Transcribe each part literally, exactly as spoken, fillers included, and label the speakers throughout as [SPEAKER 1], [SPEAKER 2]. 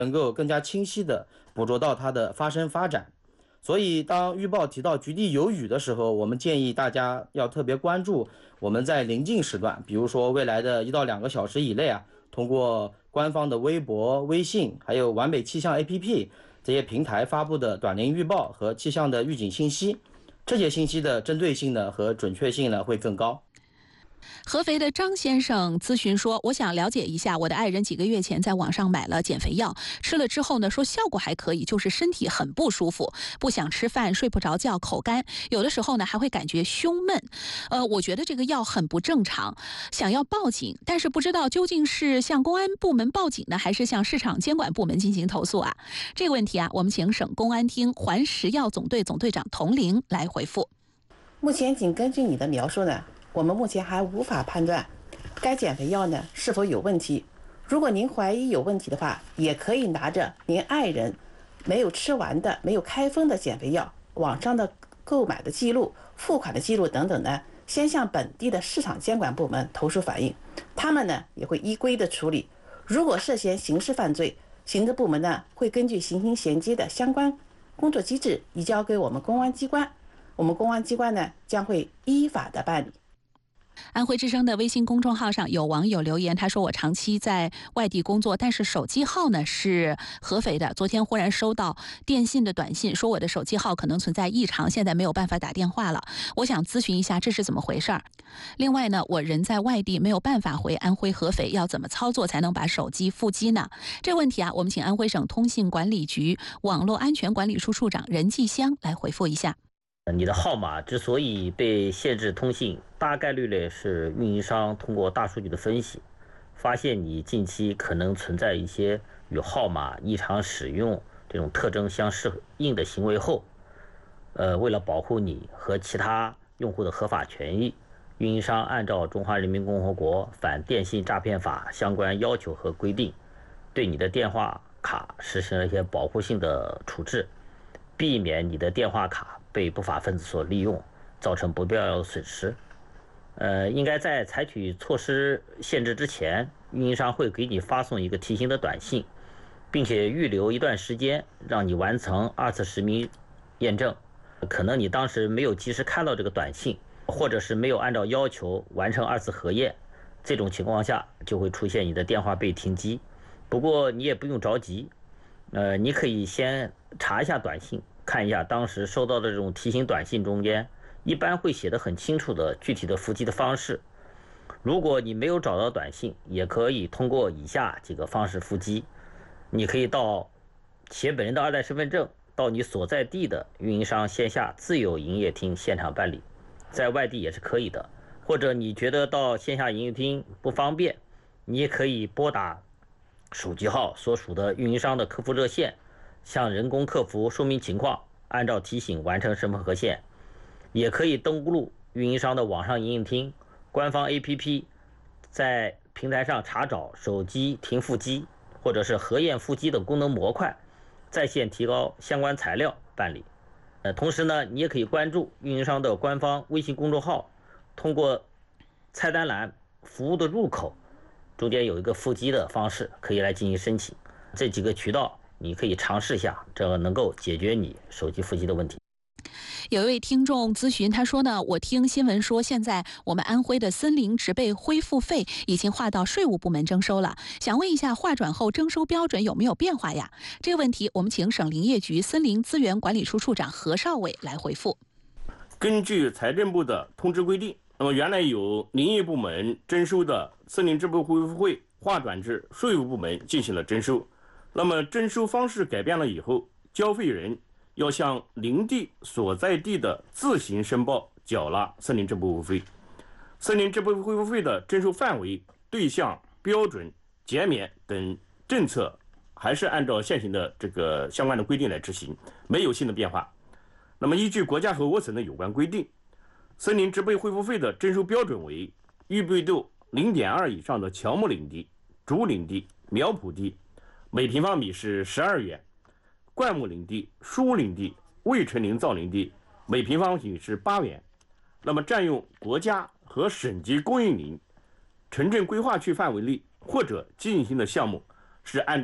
[SPEAKER 1] 能够更加清晰地捕捉到它的发生发展。所以，当预报提到局地有雨的时候，我们建议大家要特别关注我们在临近时段，比如说未来的一到两个小时以内啊，通过官方的微博、微信，还有皖北气象 A P P 这些平台发布的短临预报和气象的预警信息，这些信息的针对性呢和准确性呢会更高。
[SPEAKER 2] 合肥的张先生咨询说，我想了解一下，我的爱人几个月前在网上买了减肥药，吃了之后呢，说效果还可以，就是身体很不舒服，不想吃饭，睡不着觉，口干，有的时候呢还会感觉胸闷。呃，我觉得这个药很不正常，想要报警，但是不知道究竟是向公安部门报警呢，还是向市场监管部门进行投诉啊？这个问题啊，我们请省公安厅环食药总队总队长童玲来回复。
[SPEAKER 3] 目前仅根据你的描述呢，我们目前还无法判断该减肥药呢是否有问题。如果您怀疑有问题的话，也可以拿着您爱人没有吃完的、没有开封的减肥药网上的购买的记录、付款的记录等等呢，先向本地的市场监管部门投诉反映，他们呢也会依规的处理。如果涉嫌刑事犯罪，行政部门呢会根据刑刑衔接的相关工作机制移交给我们公安机关，我们公安机关呢将会依法的办理。
[SPEAKER 2] 安徽之声的微信公众号上有网友留言，他说我长期在外地工作，但是手机号呢是合肥的，昨天忽然收到电信的短信，说我的手机号可能存在异常，现在没有办法打电话了，我想咨询一下这是怎么回事儿。另外呢，我人在外地没有办法回安徽合肥，要怎么操作才能把手机复机呢？这个问题啊，我们请安徽省通信管理局网络安全管理处处长任继香来回复一下。
[SPEAKER 4] 你的号码之所以被限制通信，大概率呢是运营商通过大数据的分析，发现你近期可能存在一些与号码异常使用这种特征相适应的行为后，呃，为了保护你和其他用户的合法权益，运营商按照《中华人民共和国反电信诈骗法》相关要求和规定，对你的电话卡实施了一些保护性的处置，避免你的电话卡被不法分子所利用，造成不必要的损失。呃，应该在采取措施限制之前，运营商会给你发送一个提醒的短信，并且预留一段时间让你完成二次实名验证。可能你当时没有及时看到这个短信，或者是没有按照要求完成二次核验，这种情况下就会出现你的电话被停机。不过你也不用着急，呃，你可以先查一下短信，看一下当时收到的这种提醒短信中间，一般会写得很清楚的具体的复机的方式。如果你没有找到短信，也可以通过以下几个方式复机。你可以到写本人的二代身份证，到你所在地的运营商线下自有营业厅现场办理，在外地也是可以的。或者你觉得到线下营业厅不方便，你也可以拨打手机号所属的运营商的客服热线，向人工客服说明情况，按照提醒完成身份核线。也可以登录运营商的网上营业厅官方 A P P， 在平台上查找手机停复机或者是核验复机等功能模块，在线提高相关材料办理。呃，同时呢，你也可以关注运营商的官方微信公众号，通过菜单栏服务的入口中间有一个复机的方式，可以来进行申请。这几个渠道你可以尝试一下，这个能够解决你手机复机的问题。
[SPEAKER 2] 有一位听众咨询，他说呢，我听新闻说现在我们安徽的森林植被恢复费已经划到税务部门征收了，想问一下划转后征收标准有没有变化呀？这个问题我们请省林业局森林资源管理处处长何少伟来回复。
[SPEAKER 5] 根据财政部的通知规定，那么原来由林业部门征收的森林植被恢复费划转至税务部门进行了征收。那么征收方式改变了以后，交费人要向林地所在地的自行申报缴纳森林植被恢复费。森林植被恢复费的征收范围、对象、标准、减免等政策还是按照现行的这个相关的规定来执行，没有新的变化。那么依据国家和我省的有关规定，森林植被恢复费的征收标准为预备度 零点二 以上的乔木林地、竹林地、苗圃地，每平方米是十二元；灌木林地、疏林地、未成林造林地，每平方米是八元。那么占用国家和省级公用林、城镇规划区范围内或者经营性的项目，是按照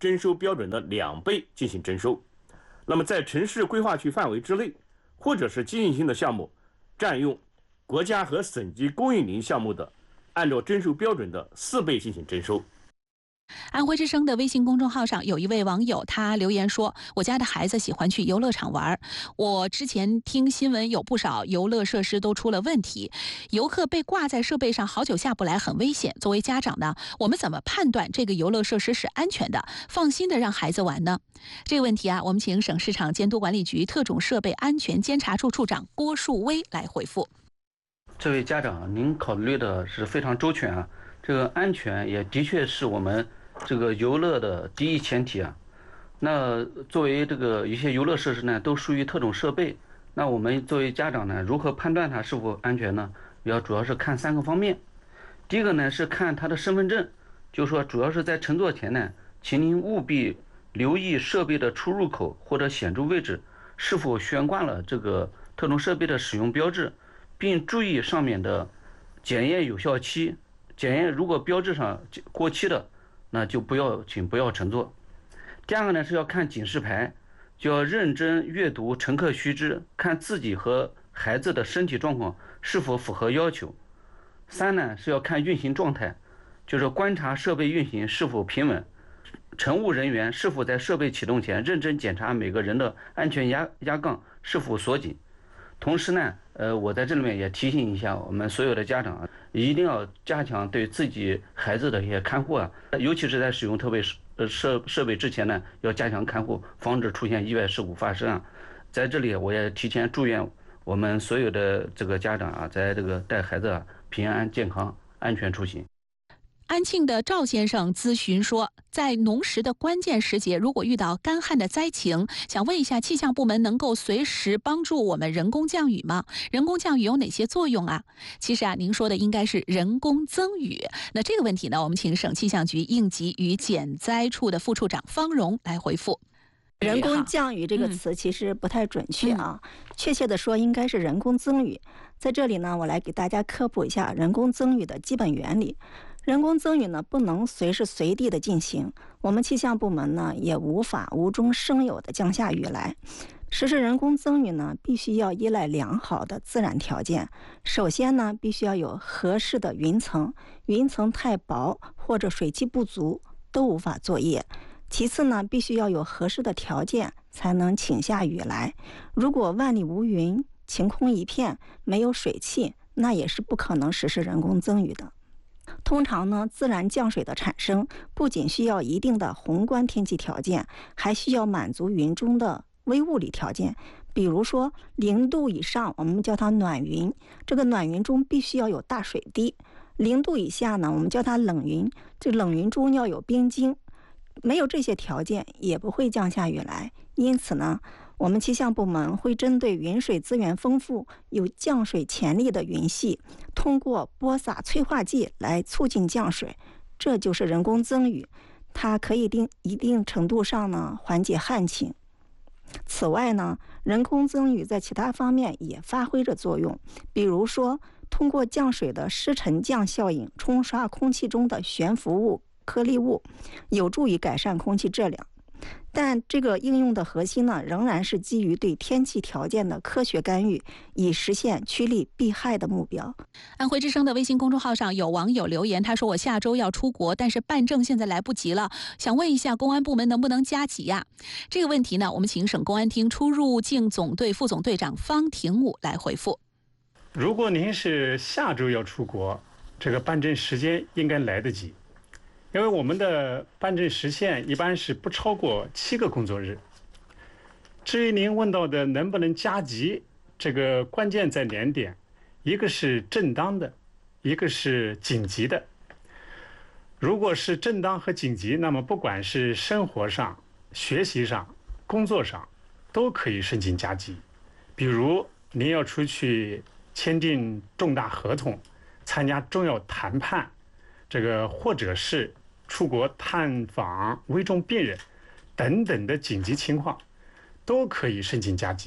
[SPEAKER 5] 征收标准的两倍进行征收。那么在城市规划区范围之内，或者是经营性的项目占用国家和省级公益林项目的，按照征收标准的四倍进行征收。
[SPEAKER 2] 安徽之声的微信公众号上有一位网友，他留言说：“我家的孩子喜欢去游乐场玩，我之前听新闻有不少游乐设施都出了问题，游客被挂在设备上好久下不来，很危险。作为家长呢，我们怎么判断这个游乐设施是安全的，放心的让孩子玩呢？”这个问题啊，我们请省市场监督管理局特种设备安全监察处处长郭树威来回复。
[SPEAKER 6] 这位家长，您考虑的是非常周全啊。这个安全也的确是我们这个游乐的第一前提啊。那作为这个一些游乐设施呢，都属于特种设备。那我们作为家长呢，如何判断它是否安全呢？要主要是看三个方面。第一个呢是看他的身份证，就是说主要是在乘坐前呢，请您务必留意设备的出入口或者显著位置是否悬挂了这个特种设备的使用标志，并注意上面的检验有效期。检验如果标志上过期的，那就不要请不要乘坐。第二个呢是要看警示牌，就要认真阅读乘客须知，看自己和孩子的身体状况是否符合要求。三呢是要看运行状态，就是观察设备运行是否平稳，乘务人员是否在设备启动前认真检查每个人的安全压压杠是否锁紧。同时呢，呃，我在这里面也提醒一下我们所有的家长啊，一定要加强对自己孩子的一些看护啊，尤其是在使用特别呃设设备之前呢，要加强看护，防止出现意外事故发生啊。在这里，我也提前祝愿我们所有的这个家长啊，在这个带孩子啊平安健康、安全出行。
[SPEAKER 2] 安庆的赵先生咨询说，在农时的关键时节，如果遇到干旱的灾情，想问一下气象部门能够随时帮助我们人工降雨吗？人工降雨有哪些作用啊？其实啊，您说的应该是人工增雨。那这个问题呢，我们请省气象局应急与减灾处的副处长方荣来回复。
[SPEAKER 7] 人工降雨这个词其实不太准确啊，嗯、确切的说应该是人工增雨。在这里呢，我来给大家科普一下人工增雨的基本原理。人工增雨呢，不能随时随地的进行，我们气象部门呢也无法无中生有的降下雨来。实施人工增雨呢，必须要依赖良好的自然条件。首先呢，必须要有合适的云层，云层太薄或者水汽不足都无法作业。其次呢，必须要有合适的条件才能请下雨来。如果万里无云，晴空一片，没有水汽，那也是不可能实施人工增雨的。通常呢，自然降水的产生不仅需要一定的宏观天气条件，还需要满足云中的微物理条件。比如说零度以上，我们叫它暖云，这个暖云中必须要有大水滴；零度以下呢，我们叫它冷云，这冷云中要有冰晶。没有这些条件，也不会降下雨来。因此呢，我们气象部门会针对云水资源丰富、有降水潜力的云系，通过播撒催化剂来促进降水，这就是人工增雨。它可以定一定程度上呢缓解旱情。此外呢，人工增雨在其他方面也发挥着作用，比如说通过降水的湿沉降效应冲刷空气中的悬浮物、颗粒物，有助于改善空气质量。但这个应用的核心呢，仍然是基于对天气条件的科学干预，以实现趋利避害的目标。
[SPEAKER 2] 安徽之声的微信公众号上有网友留言，他说：“我下周要出国，但是办证现在来不及了，想问一下公安部门能不能加急呀？”这个问题呢，我们请省公安厅出入境总队副总队长方廷武来回复。
[SPEAKER 8] 如果您是下周要出国，这个办证时间应该来得及。因为我们的办证时限一般是不超过七个工作日。至于您问到的能不能加急，这个关键在两点，一个是正当的，一个是紧急的。如果是正当和紧急，那么不管是生活上、学习上、工作上，都可以申请加急。比如您要出去签订重大合同、参加重要谈判，这个或者是出国探访危重病人等等的紧急情况，都可以申请加急。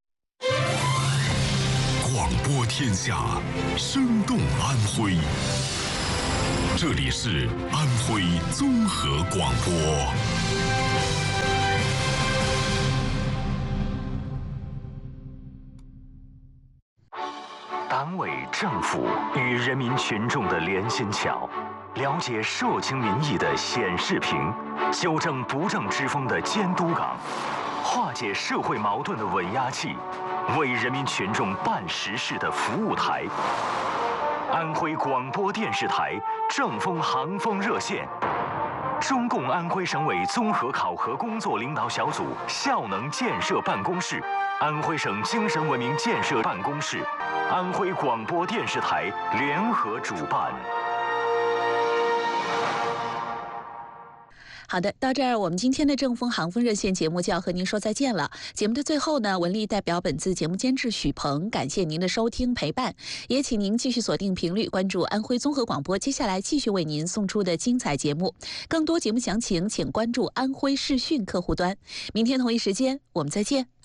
[SPEAKER 9] 广播天下，生动安徽。这里是安徽综合广播。
[SPEAKER 10] 党委政府与人民群众的连心桥，了解社情民意的显示屏，纠正不正之风的监督岗，化解社会矛盾的稳压器，为人民群众办实事的服务台。安徽广播电视台正风航风热线，中共安徽省委综合考核工作领导小组效能建设办公室，安徽省精神文明建设办公室，安徽广播电视台联合主办。
[SPEAKER 2] 好的，到这儿我们今天的正风航风热线节目就要和您说再见了。节目的最后呢，文丽代表本次节目监制许鹏，感谢您的收听陪伴，也请您继续锁定频率，关注安徽综合广播，接下来继续为您送出的精彩节目。更多节目详情，请关注安徽视讯客户端。明天同一时间，我们再见。